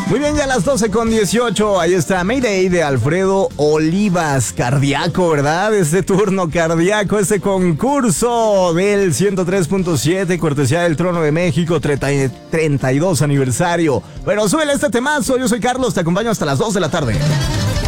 Muy bien, ya a las 12:18, ahí está Mayday de Alfredo Olivas. Cardíaco, ¿verdad? Este turno cardíaco, este concurso del 103.7, cortesía del Trono de México, 32 aniversario. Pero súbele este temazo, yo soy Carlos, te acompaño hasta las 2 de la tarde.